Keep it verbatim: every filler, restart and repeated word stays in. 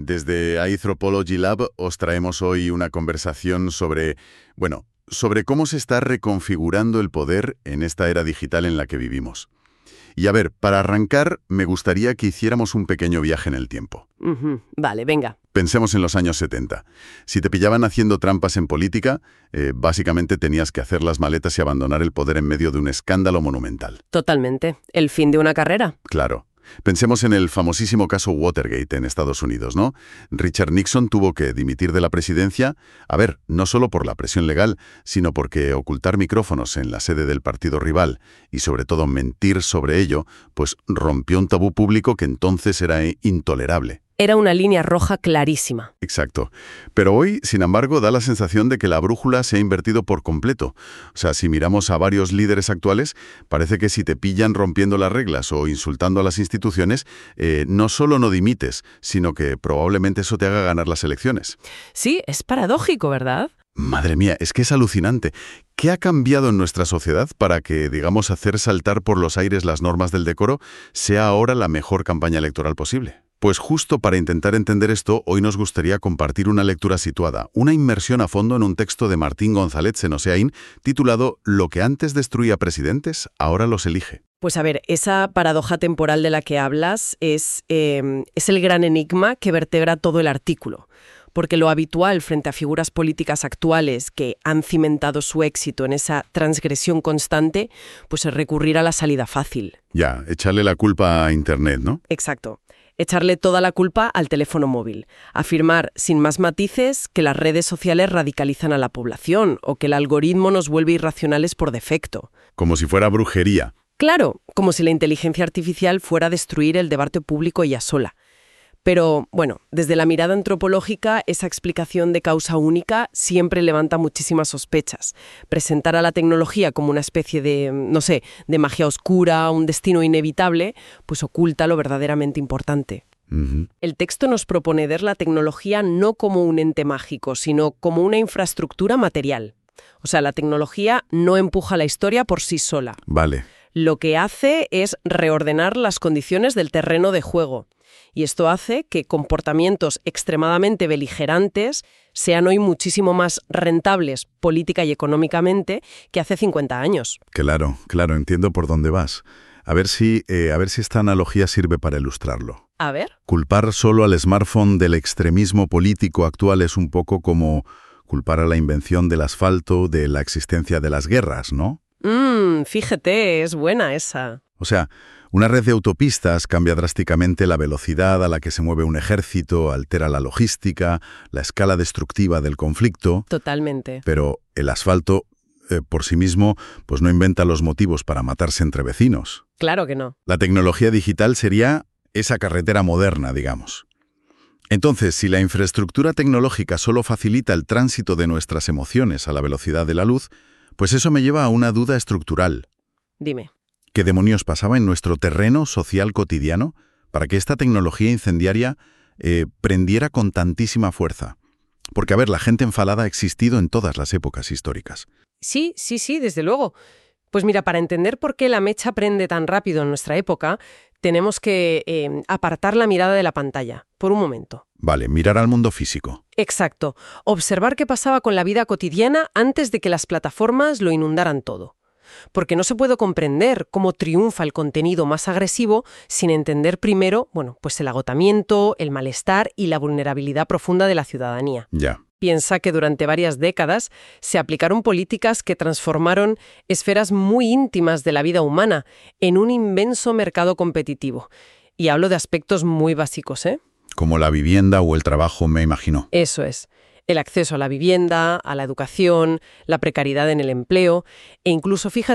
Desde Anthropology Lab os traemos hoy una conversación sobre, bueno, sobre cómo se está reconfigurando el poder en esta era digital en la que vivimos. Y a ver, para arrancar, me gustaría que hiciéramos un pequeño viaje en el tiempo. Uh-huh. Vale, venga. Pensemos en los años setenta. Si te pillaban haciendo trampas en política, eh, básicamente tenías que hacer las maletas y abandonar el poder en medio de un escándalo monumental. Totalmente. El fin de una carrera. Claro. Pensemos en el famosísimo caso Watergate en Estados Unidos, ¿no? Richard Nixon tuvo que dimitir de la presidencia, a ver, no solo por la presión legal, sino porque ocultar micrófonos en la sede del partido rival y sobre todo mentir sobre ello, pues rompió un tabú público que entonces era intolerable. Era una línea roja clarísima. Exacto. Pero hoy, sin embargo, da la sensación de que la brújula se ha invertido por completo. O sea, si miramos a varios líderes actuales, parece que si te pillan rompiendo las reglas o insultando a las instituciones, eh, no solo no dimites, sino que probablemente eso te haga ganar las elecciones. Sí, es paradójico, ¿verdad? Madre mía, es que es alucinante. ¿Qué ha cambiado en nuestra sociedad para que, digamos, hacer saltar por los aires las normas del decoro sea ahora la mejor campaña electoral posible? Pues justo para intentar entender esto, hoy nos gustaría compartir una lectura situada, una inmersión a fondo en un texto de Martín González Senoseaín titulado «Lo que antes destruía presidentes, ahora los elige». Pues a ver, esa paradoja temporal de la que hablas es, eh, es el gran enigma que vertebra todo el artículo. Porque lo habitual frente a figuras políticas actuales que han cimentado su éxito en esa transgresión constante, pues es recurrir a la salida fácil. Ya, echarle la culpa a Internet, ¿no? Exacto. Echarle toda la culpa al teléfono móvil. Afirmar sin más matices que las redes sociales radicalizan a la población o que el algoritmo nos vuelve irracionales por defecto. Como si fuera brujería. Claro, como si la inteligencia artificial fuera a destruir el debate público ella sola. Pero, bueno, desde la mirada antropológica, esa explicación de causa única siempre levanta muchísimas sospechas. Presentar a la tecnología como una especie de, no sé, de magia oscura, un destino inevitable, pues oculta lo verdaderamente importante. Uh-huh. El texto nos propone ver la tecnología no como un ente mágico, sino como una infraestructura material. O sea, la tecnología no empuja la historia por sí sola. Vale. Lo que hace es reordenar las condiciones del terreno de juego. Y esto hace que comportamientos extremadamente beligerantes sean hoy muchísimo más rentables política y económicamente que hace cincuenta años. Claro, claro, entiendo por dónde vas. A ver si, eh, a ver si esta analogía sirve para ilustrarlo. A ver. Culpar solo al smartphone del extremismo político actual es un poco como culpar a la invención del asfalto de la existencia de las guerras, ¿no? Mmm, fíjate, es buena esa. O sea, una red de autopistas cambia drásticamente la velocidad a la que se mueve un ejército, altera la logística, la escala destructiva del conflicto. Totalmente. Pero el asfalto, eh, por sí mismo, pues no inventa los motivos para matarse entre vecinos. Claro que no. La tecnología digital sería esa carretera moderna, digamos. Entonces, si la infraestructura tecnológica solo facilita el tránsito de nuestras emociones a la velocidad de la luz, pues eso me lleva a una duda estructural. Dime. ¿Qué demonios pasaba en nuestro terreno social cotidiano para que esta tecnología incendiaria eh, prendiera con tantísima fuerza? Porque, a ver, la gente enfadada ha existido en todas las épocas históricas. Sí, sí, sí, desde luego. Pues mira, para entender por qué la mecha prende tan rápido en nuestra época, tenemos que eh, apartar la mirada de la pantalla, por un momento. Vale, mirar al mundo físico. Exacto. Observar qué pasaba con la vida cotidiana antes de que las plataformas lo inundaran todo. Porque no se puede comprender cómo triunfa el contenido más agresivo sin entender primero, bueno, pues el agotamiento, el malestar y la vulnerabilidad profunda de la ciudadanía. Ya. Piensa que durante varias décadas se aplicaron políticas que transformaron esferas muy íntimas de la vida humana en un inmenso mercado competitivo. Y hablo de aspectos muy básicos, ¿eh? Como la vivienda o el trabajo, me imagino. Eso es. El acceso a la vivienda, a la educación, la precariedad en el empleo e incluso, fíjate,